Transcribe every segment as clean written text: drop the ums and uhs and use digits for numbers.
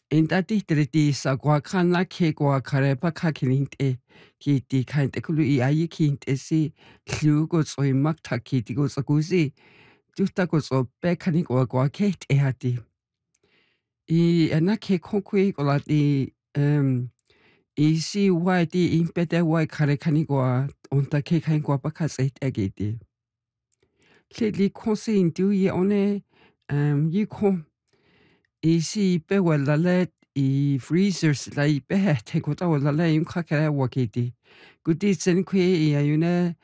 Intatihtriti saguacana que guacarepa cacininte, kiti kaintekulu I ayi kintesi, lugos o imaktakitigos aguzi, justagos o becanic or guacate ehati. Anake conqui or the si whitey impede white carecanigua on the cake and guapacas eight agiti. Lately consin do ye one you come. Si bewella let freezers la be take what I was a lame cracker wakiti. Good deeds and que iune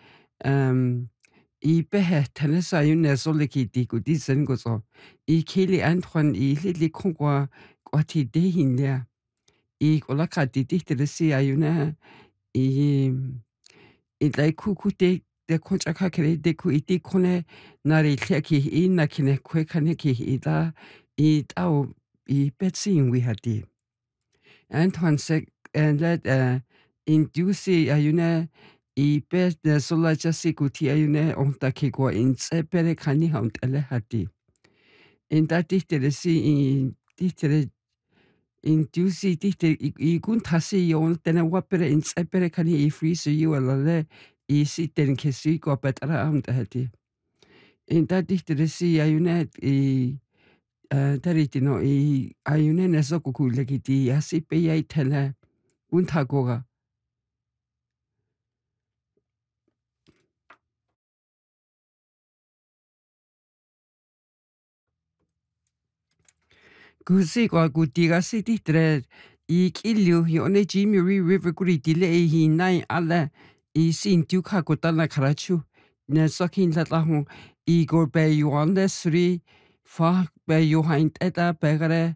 behe tenesa iune solikiti good deeds and goes on. Kili Antoine little conqua quati dehin there. Olacati dictasi iune like cucute de conchacare de cuiti cone nari tleki in a kine quekaniki ida au betsin we had the Anton sec and let induce ayune bet the sola jasikuti ayune on takigua in sepere cani hunt elehati. In that dictacy in dictate induce dictate iguntasi yon then a wapere in sepere cani freeze you alale sit then kesiko better am hati. In that dictacy ayune taritino ayune nesokuku legiti asipe yai tele untagoga. Gusigwa gutiga city thread ilu yone Jimmy River gritile hi nai ala sin duka gotana karachu ne sokin latahon igor be yuande sri fa be yuhaint eta begare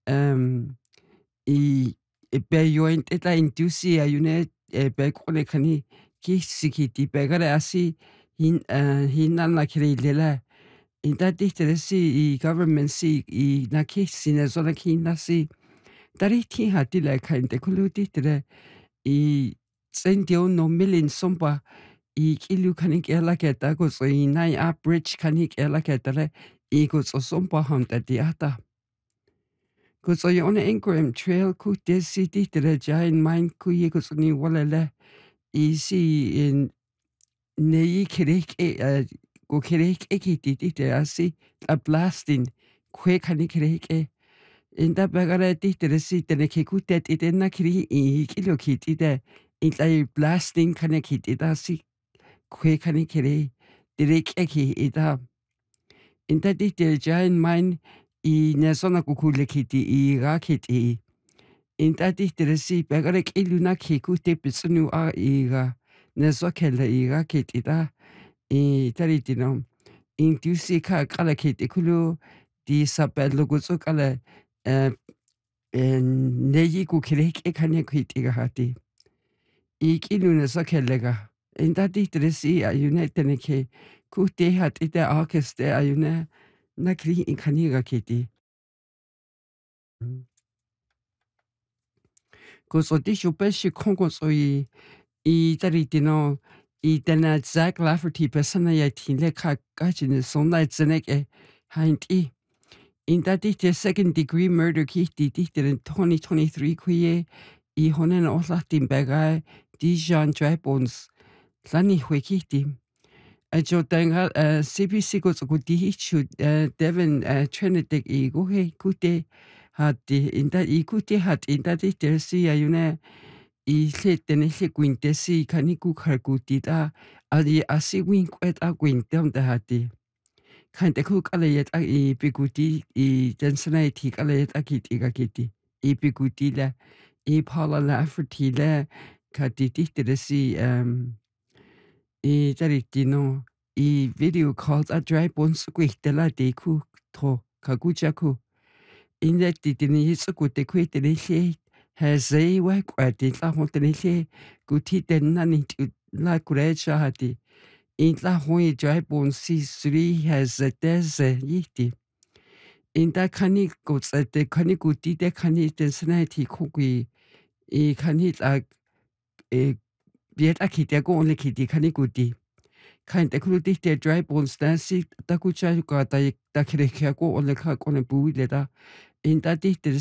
be yuhaint eta indusi ayune be kone kani kisikiti begare asi hinana kirilela. In that dictacy government see naki sinazonaki nasi dariti hatila kind de kuluditire sendio no million somba ilu kanik elaketa goes nai up bridge kanik elaketale goes or somba hunt at the ata. Goes on Ingram trail ku city to the giant mine ku yegos ni walele easy in nei kirik go kirek ekiti asi a blasting quick hani kireke in da bagara dicteresi tene kekutet itena kiri kilo kiti de in la blasting kanekiti da si quick hani kire direk eki ida in da dicter giant mine nesona kukule kiti rakiti in da dicteresi bagara iluna kekute besunu iga nesokela rakiti da taritino indusi ka kala kiti kulu di sabel logoso kala neyi ku kirek ekane kiti hati iluna sokelega inda ditresi ayune teneke kute hat ite orkeste ayune nakri inkaniga kiti koso disho beshi kongoso taritino tena Zach Lafferty persona ya tinle ka kachine sonna tseneke hainti in that dictator second degree murder kiti dictator in 2023 kuye honen oslatin bagay Dijon dry bones lani huekiti jo tenga CBC goes go dichu Devin Trinity go he kute hat in that ikute hat in that dictator si ayune tene quintesi kaniku karkutita ali asi winkwet a quintem de hati kante ku kalayet a pikuti tensionati kalayet akiti kakiti pikuti la Paula Lafferty la katiti teresi taritino video called a dry bones quitela de ku to kagujaku in that titini hisukute quitele has a work at the Lahontele, good hit and none la Kurecha hati. In La Hoi dry bone C3 has a desert yiti. In that canik goes at the canikuti de canit and sanity cookie, a canit like a Viet Akita only kitty canikuti. Kind accrudit their dry bones dancing, Takucha got the Takireka on the cock on a boo letter. In that